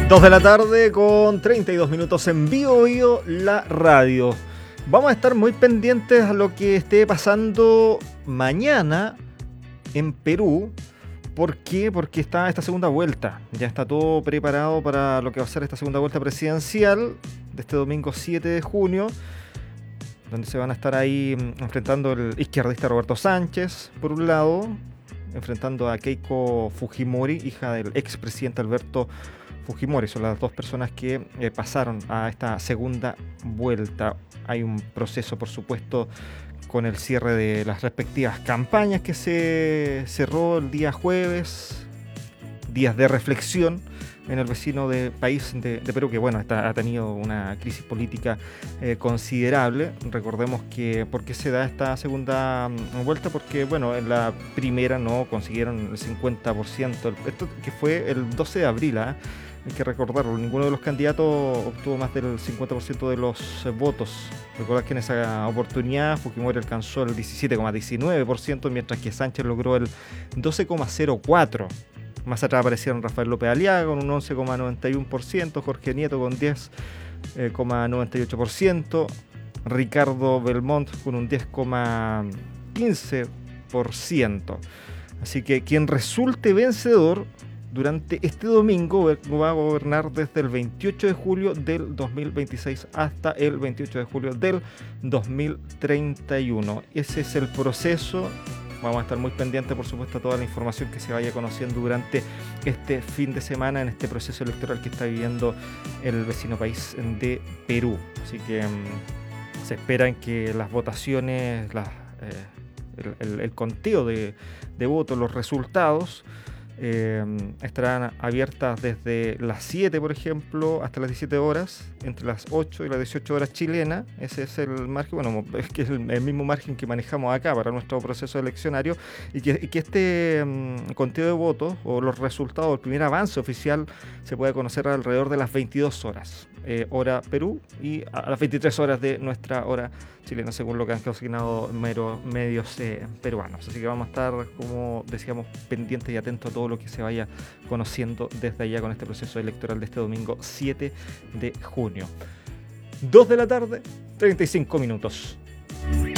2 de la tarde con 32 minutos en Bio la radio. Vamos a estar muy pendientes a lo que esté pasando mañana en Perú. ¿Por qué? Porque está esta segunda vuelta. Ya está todo preparado para lo que va a ser esta segunda vuelta presidencial de este domingo 7 de junio, donde se van a estar ahí enfrentando el izquierdista Roberto Sánchez, por un lado, enfrentando a Keiko Fujimori, hija del expresidente Alberto Fujimori. Son las dos personas que pasaron a esta segunda vuelta. Hay un proceso, por supuesto, con el cierre de las respectivas campañas que se cerró el día jueves, días de reflexión en el vecino país de Perú, que bueno, ha tenido una crisis política considerable. Recordemos que por qué se da esta segunda vuelta, porque bueno, en la primera no consiguieron el 50%, esto que fue el 12 de abril, hay que recordarlo, ninguno de los candidatos obtuvo más del 50% de los votos. Recordad que en esa oportunidad Fujimori alcanzó el 17,19%, mientras que Sánchez logró el 12,04%. Más atrás aparecieron Rafael López Aliaga con un 11,91%, Jorge Nieto con 10,98%, Ricardo Belmont con un 10,15%. Así que quien resulte vencedor durante este domingo va a gobernar desde el 28 de julio del 2026 hasta el 28 de julio del 2031. Ese es el proceso. Vamos a estar muy pendientes, por supuesto, a toda la información que se vaya conociendo durante este fin de semana en este proceso electoral que está viviendo el vecino país de Perú. Así que se esperan que las votaciones, el conteo de votos, los resultados, estarán abiertas desde las 7, por ejemplo, hasta las 17 horas, entre las 8 y las 18 horas chilenas. Ese es el margen, bueno, es que es el mismo margen que manejamos acá para nuestro proceso eleccionario, y que este conteo de votos o los resultados, el primer avance oficial, se puede conocer alrededor de las 22 horas, hora Perú, y a las 23 horas de nuestra hora chilena, según lo que han consignado medios peruanos. Así que vamos a estar, como decíamos, pendientes y atentos a todo lo que se vaya conociendo desde allá con este proceso electoral de este domingo 7 de junio. 2 de la tarde, 35 minutos.